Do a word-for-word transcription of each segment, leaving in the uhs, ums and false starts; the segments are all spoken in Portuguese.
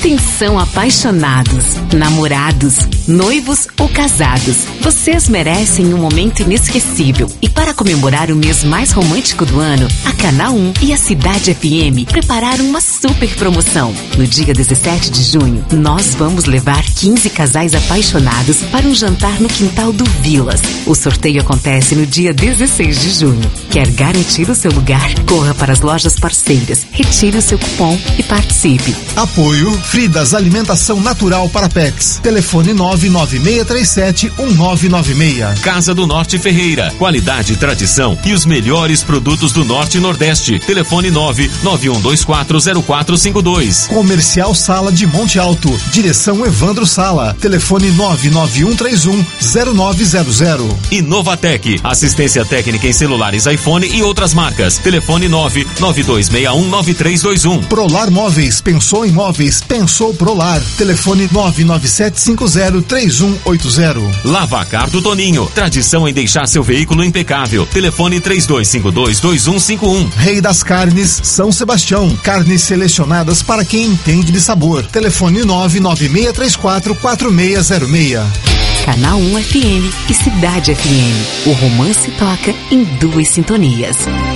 Atenção apaixonados, namorados, noivos ou casados. Vocês merecem um momento inesquecível. E para comemorar o mês mais romântico do ano, a Canal um e a Cidade F M prepararam uma super promoção. No dia dezessete de junho, nós vamos levar quinze casais apaixonados para um jantar no quintal do Vilas. O sorteio acontece no dia dezesseis de junho. Quer garantir o seu lugar? Corra para as lojas parceiras, retire o seu cupom e participe. Apoio Fridas Alimentação Natural para Pets. Telefone nove nove seis três sete um nove nove seis. Casa do Norte Ferreira. Qualidade, tradição e os melhores produtos do Norte e Nordeste. Telefone nove nove um dois quatro zero quatro cinco dois. Comercial Sala de Monte Alto. Direção Evandro Sala. Telefone nove nove um três um zero nove zero zero. Inovatec. Assistência técnica em celulares iPhone e outras marcas. Telefone nove nove dois seis um nove três dois um. Prolar Móveis. Pensou em móveis? Pensou Prolar. Telefone nove nove sete cinco zero três um oito zero. Lavacar do Toninho. Tradição em deixar seu veículo impecável. Telefone três dois cinco dois dois um cinco um. Rei das Carnes, São Sebastião. Carnes selecionadas para quem entende de sabor. Telefone nove nove seis três quatro quatro seis zero seis. Canal um F M e Cidade F M. O romance toca em duas sintonias.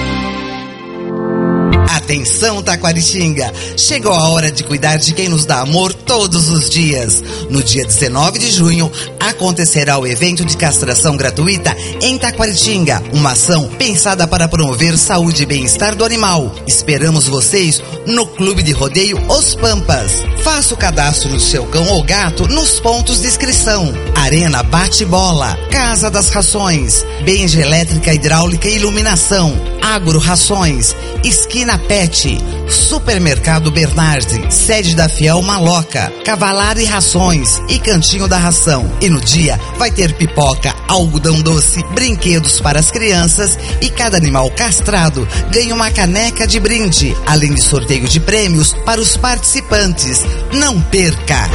Atenção, Taquaritinga! Chegou a hora de cuidar de quem nos dá amor todos os dias. No dia dezenove de junho, acontecerá o evento de castração gratuita em Taquaritinga, uma ação pensada para promover saúde e bem-estar do animal. Esperamos vocês no Clube de Rodeio Os Pampas. Faça o cadastro do seu cão ou gato nos pontos de inscrição. Arena Bate-Bola, Casa das Rações, Benja Elétrica, Hidráulica e Iluminação, Agro Rações, Esquina Pet, Supermercado Bernardi, sede da Fiel Maloca, Cavalar e Rações e Cantinho da Ração. E no dia vai ter pipoca, algodão doce, brinquedos para as crianças e cada animal castrado ganha uma caneca de brinde, além de sorteio de prêmios para os participantes. Não perca!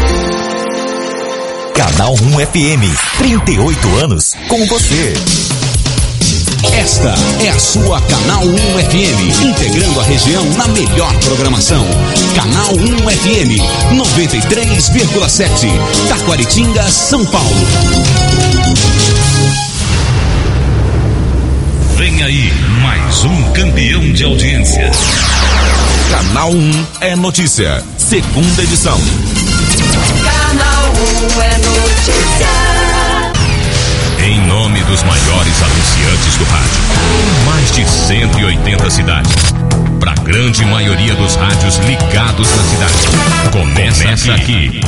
Canal um F M, trinta e oito anos com você. Esta é a sua Canal um F M, integrando a região na melhor programação. Canal um F M, noventa e três vírgula sete, Taquaritinga, São Paulo. Vem aí mais um campeão de audiência. Canal um é notícia, segunda edição. Canal um é notícia. Em nome dos maiores anunciantes do rádio, em mais de cento e oitenta cidades, para a grande maioria dos rádios ligados na cidade. Começa, Começa aqui. aqui.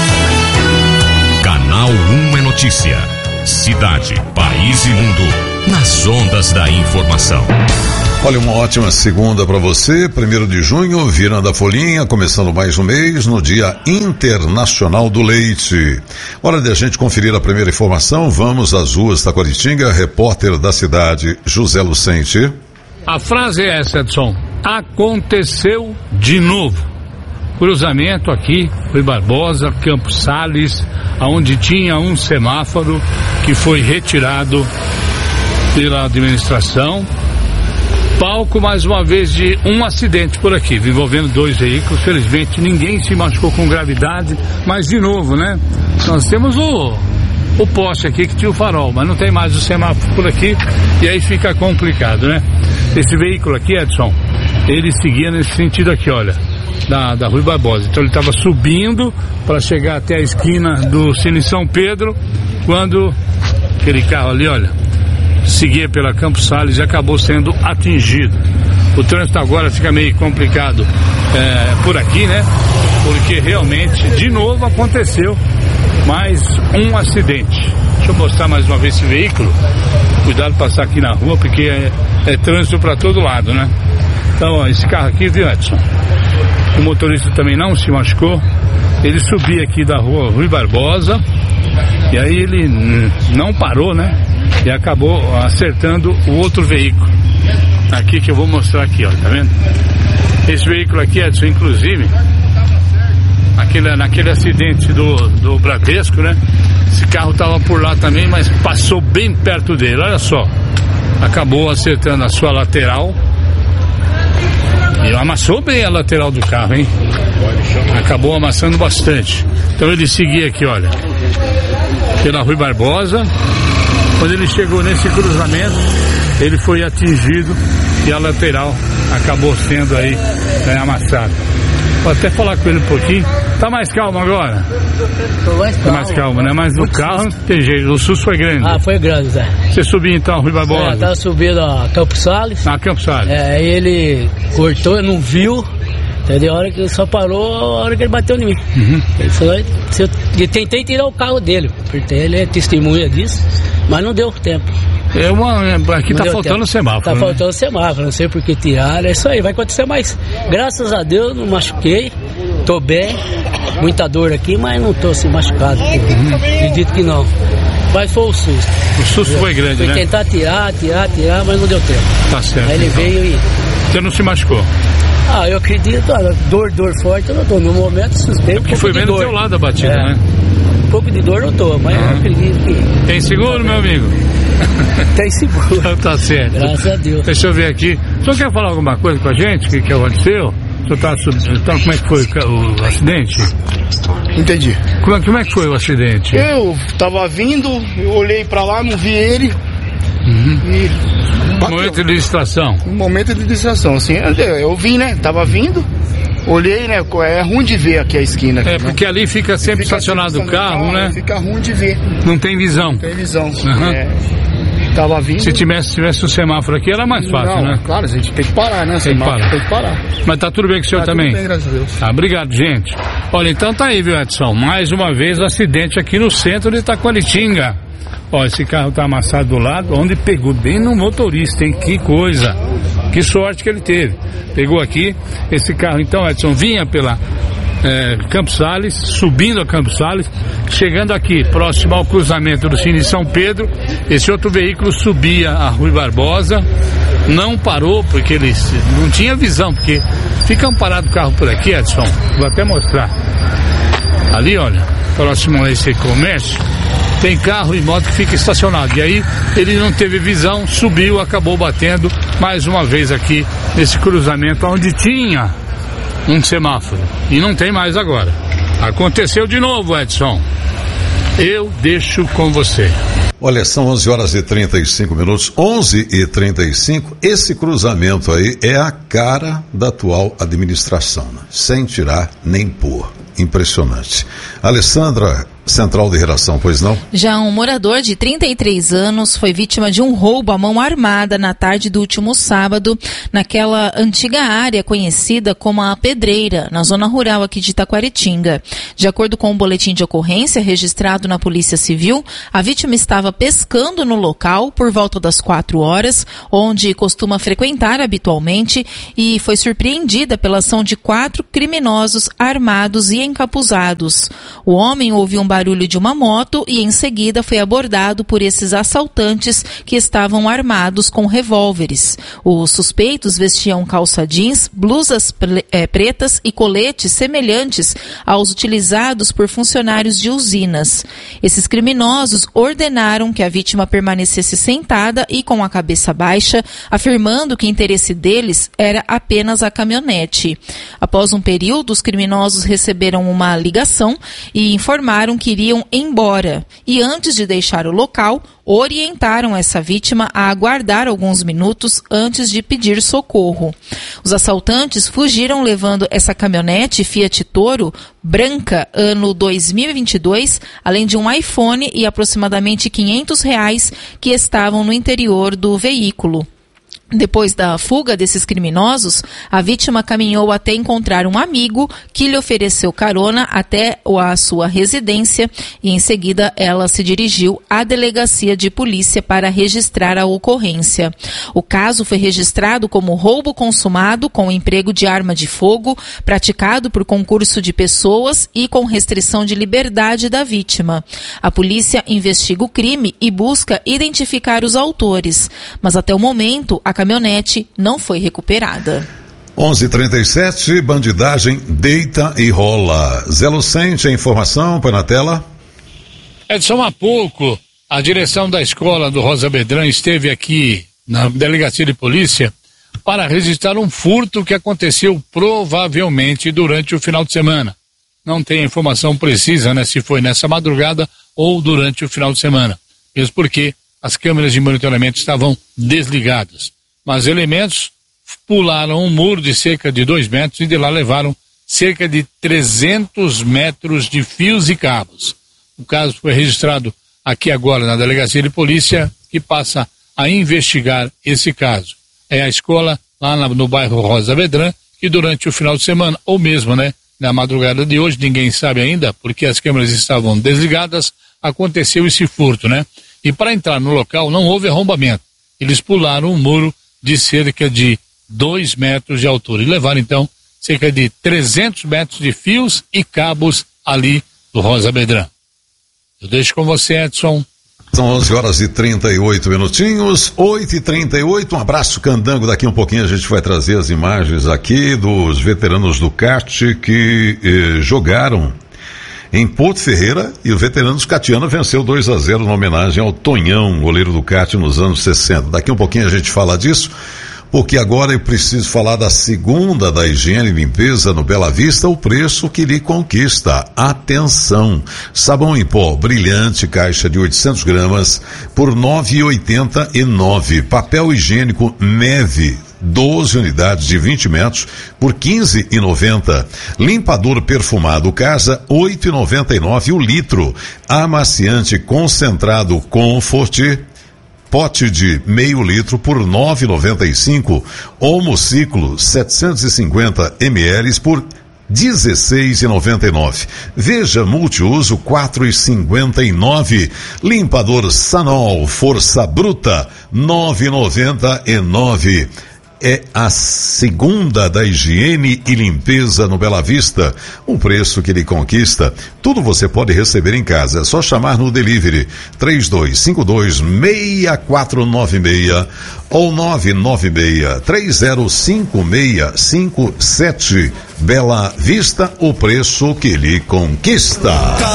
Canal um é notícia. Cidade, país e mundo, nas ondas da informação. Olha, uma ótima segunda para você, primeiro de junho, virando a folhinha, começando mais um mês, no Dia Internacional do Leite. Hora de a gente conferir a primeira informação, vamos às ruas da Taquaritinga, repórter da cidade, José Lucente. A frase é essa, Edson, aconteceu de novo. Cruzamento aqui, Rui Barbosa, Campos Sales, onde tinha um semáforo que foi retirado pela administração. Palco mais uma vez de um acidente por aqui, envolvendo dois veículos. Felizmente ninguém se machucou com gravidade, mas de novo, né? Nós temos o, o poste aqui que tinha o farol, mas não tem mais o semáforo por aqui e aí fica complicado, né? Esse veículo aqui, Edson, ele seguia nesse sentido aqui, olha, da, da Rui Barbosa. Então ele estava subindo para chegar até a esquina do Cine São Pedro, quando aquele carro ali, olha, seguia pela Campos Sales e acabou sendo atingido. O trânsito agora fica meio complicado é, por aqui, né? Porque realmente, de novo, aconteceu mais um acidente. Deixa eu mostrar mais uma vez esse veículo. Cuidado de passar aqui na rua, porque é, é trânsito para todo lado, né? Então, ó, esse carro aqui, viu, Edson? O motorista também não se machucou. Ele subia aqui da rua Rui Barbosa e aí ele não parou, né? E acabou acertando o outro veículo. Aqui que eu vou mostrar aqui, ó, tá vendo? Esse veículo aqui, Edson, inclusive, aquele, naquele acidente do, do Bradesco, né? Esse carro tava por lá também, mas passou bem perto dele, olha só. Acabou acertando a sua lateral. E amassou bem a lateral do carro, hein? acabou amassando bastante. Então ele seguia aqui, olha, pela Rui Barbosa. Quando ele chegou nesse cruzamento, ele foi atingido e a lateral acabou sendo aí, né, amassada. Vou até falar com ele um pouquinho. Tá mais calmo agora? Tô mais calmo. Tá mais calmo, né? Mas no Muito carro não tem jeito. O susto foi grande. Ah, foi grande, Zé. Você subiu então a Rui Barbosa? É, tava subindo a Campos Sales. Ah, Campos Sales. É, aí ele cortou, não viu. Entendeu? A hora que ele só parou, a hora que ele bateu em mim. Uhum. Ele falou, eu tentei tirar o carro dele, porque ele é testemunha disso, mas não deu tempo. É uma, aqui não tá faltando tempo. Semáforo. Tá né? faltando semáforo, não sei por que tiraram, é isso aí, vai acontecer mais. Graças a Deus não machuquei, tô bem, muita dor aqui, mas não tô assim machucado. Uhum. Acredito que não. Mas foi o susto. O susto foi grande, Fui né? Fui tentar tirar, tirar, tirar, mas não deu tempo. Tá certo. Aí ele então. veio e... Você não se machucou? Ah, eu acredito, olha, dor, dor forte eu não tô. No momento suspeito. É porque um foi bem do teu lado a batida, é. né? Um pouco de dor eu tô, mas ah. eu acredito que... Tem seguro, meu amigo? Tem seguro. Tá certo. Graças a Deus. Deixa eu ver aqui. O senhor quer falar alguma coisa com a gente? O que, que aconteceu? O senhor tá, então, como é que foi o, o acidente? Entendi. Como, como é que foi o acidente? Eu tava vindo, eu olhei pra lá, não vi ele. Uhum. E bateu. Momento de distração. Um momento de distração, assim. Eu vi, né? Tava vindo, olhei, né? É ruim de ver aqui a esquina. Aqui, é, porque né? ali fica sempre fica estacionado o carro, carro, né? Fica ruim de ver. Não tem visão. Não tem visão. Uhum. É, tava vindo. Se tivesse, tivesse o semáforo aqui, era mais fácil, não, né? Claro, a gente tem que parar, né? Tem que parar. Tem que parar. Mas tá tudo bem com o senhor tá também? Tudo bem, graças a Deus. Tá, obrigado, gente. Olha, então tá aí, viu, Edson? Mais uma vez, acidente aqui no centro de Itaquaritinga. Ó, esse carro tá amassado do lado, onde pegou bem no motorista, hein? Que coisa! Que sorte que ele teve. Pegou aqui, esse carro então, Edson, vinha pela é, Campos Sales, subindo a Campos Sales, chegando aqui, próximo ao cruzamento do Cine São Pedro, esse outro veículo subia a Rui Barbosa, não parou, porque ele não tinha visão, porque fica parado o carro por aqui, Edson, vou até mostrar. Ali, olha, próximo a esse comércio, tem carro e moto que fica estacionado. E aí ele não teve visão, subiu, acabou batendo mais uma vez aqui nesse cruzamento onde tinha um semáforo. E não tem mais agora. Aconteceu de novo, Edson. Eu deixo com você. Olha, são onze horas e trinta e cinco minutos, onze e trinta e cinco. Esse cruzamento aí é a cara da atual administração, né? Sem tirar nem pôr. Impressionante. Alessandra, central de redação, pois não? Já um morador de trinta e três anos foi vítima de um roubo à mão armada na tarde do último sábado, naquela antiga área conhecida como a Pedreira, na zona rural aqui de Itaquaritinga. De acordo com o boletim de ocorrência registrado na Polícia Civil, a vítima estava pescando no local por volta das quatro horas, onde costuma frequentar habitualmente, e foi surpreendida pela ação de quatro criminosos armados e encapuzados. O homem ouviu um barulho de uma moto e em seguida foi abordado por esses assaltantes que estavam armados com revólveres. Os suspeitos vestiam calça jeans, blusas pre- é, pretas e coletes semelhantes aos utilizados por funcionários de usinas. Esses criminosos ordenaram que a vítima permanecesse sentada e com a cabeça baixa, afirmando que o interesse deles era apenas a caminhonete. Após um período, os criminosos receberam uma ligação e informaram que iriam embora. E antes de deixar o local, orientaram essa vítima a aguardar alguns minutos antes de pedir socorro. Os assaltantes fugiram levando essa caminhonete Fiat Toro branca, ano dois mil e vinte e dois, além de um iPhone e aproximadamente quinhentos reais que estavam no interior do veículo. Depois da fuga desses criminosos, a vítima caminhou até encontrar um amigo que lhe ofereceu carona até a sua residência e em seguida ela se dirigiu à delegacia de polícia para registrar a ocorrência. O caso foi registrado como roubo consumado com emprego de arma de fogo, praticado por concurso de pessoas e com restrição de liberdade da vítima. A polícia investiga o crime e busca identificar os autores, mas até o momento a caminhonete não foi recuperada. onze e trinta e sete, bandidagem deita e rola. Zé Lucente, a informação, põe na tela. Edson, há pouco, a direção da escola do Rosa Bedrão esteve aqui na delegacia de polícia, para registrar um furto que aconteceu provavelmente durante o final de semana. Não tem informação precisa, né, se foi nessa madrugada ou durante o final de semana, mesmo porque as câmeras de monitoramento estavam desligadas. Mas elementos pularam um muro de cerca de dois metros e de lá levaram cerca de trezentos metros de fios e cabos. O caso foi registrado aqui agora na Delegacia de Polícia, que passa a investigar esse caso. É a escola lá na, no bairro Rosa Vedrã, que durante o final de semana, ou mesmo, né, na madrugada de hoje, ninguém sabe ainda, porque as câmeras estavam desligadas, aconteceu esse furto, né? E para entrar no local não houve arrombamento. Eles pularam um muro de cerca de dois metros de altura e levaram então cerca de trezentos metros de fios e cabos ali do Rosa Vedrã. Eu deixo com você, Edson. São onze horas e trinta e oito minutinhos, oito e trinta e oito, um abraço Candango, daqui um pouquinho a gente vai trazer as imagens aqui dos veteranos do kart que eh, jogaram em Porto Ferreira e o Veteranos Catiana venceu dois a zero na homenagem ao Tonhão, goleiro do kart nos anos sessenta. Daqui um pouquinho a gente fala disso, porque agora eu preciso falar da segunda da higiene e limpeza no Bela Vista, o preço que lhe conquista. Atenção! Sabão em pó brilhante, caixa de oitocentos gramas por nove reais e oitenta e nove centavos. Papel higiênico Neve, doze unidades de vinte metros por quinze reais e noventa centavos. Limpador perfumado Casa, oito reais e noventa e nove centavos o litro. Amaciante concentrado Comfort, pote de meio litro por nove reais e noventa e cinco centavos. Homociclo setecentos e cinquenta mililitros por dezesseis reais e noventa e nove centavos. Veja multiuso quatro reais e cinquenta e nove centavos. Limpador Sanol Força Bruta nove reais e noventa e nove centavos. É a segunda da higiene e limpeza no Bela Vista. Um preço que lhe conquista. Tudo você pode receber em casa. É só chamar no delivery três dois cinco dois, seis quatro nove seis ou nove nove seis, três zero cinco seis cinco sete. Bela Vista, o preço que lhe conquista.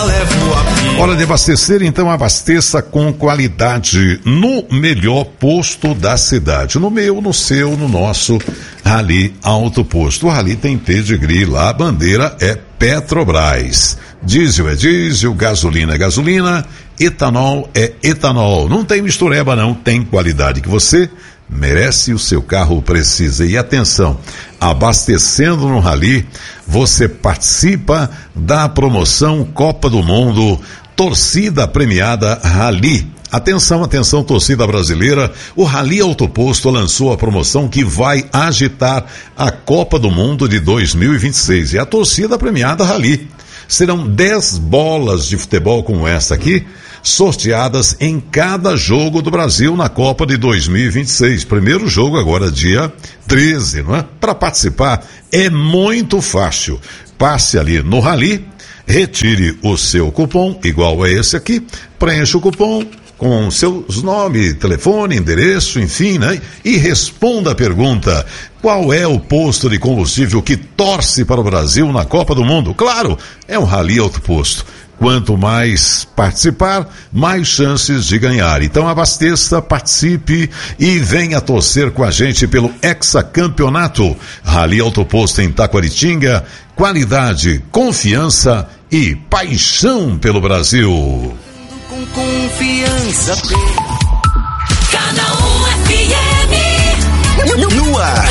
Hora de abastecer, então abasteça com qualidade no melhor posto da cidade. No meu, no seu, no nosso Rally Auto Posto. O Rally tem pedigree lá, a bandeira é Petrobras. Diesel é diesel, gasolina é gasolina, etanol é etanol. Não tem mistureba não, tem qualidade que você merece, o seu carro precisa. E atenção, abastecendo no Rally, você participa da promoção Copa do Mundo, torcida premiada Rally. Atenção, atenção, torcida brasileira, o Rally Autoposto lançou a promoção que vai agitar a Copa do Mundo de dois mil e vinte e seis. E a torcida premiada Rally. Serão dez bolas de futebol como essa aqui, sorteadas em cada jogo do Brasil na Copa de dois mil e vinte e seis. Primeiro jogo agora, dia treze, não é? Para participar é muito fácil. Passe ali no Rally, retire o seu cupom, igual a esse aqui, preencha o cupom com seus nome, telefone, endereço, enfim, né? E responda a pergunta: qual é o posto de combustível que torce para o Brasil na Copa do Mundo? Claro, é um Rally Autoposto. Quanto mais participar, mais chances de ganhar. Então abasteça, participe e venha torcer com a gente pelo Hexacampeonato. Rally Autoposto em Taquaritinga, qualidade, confiança e paixão pelo Brasil. Com confiança. Canal um F M. No, no ar.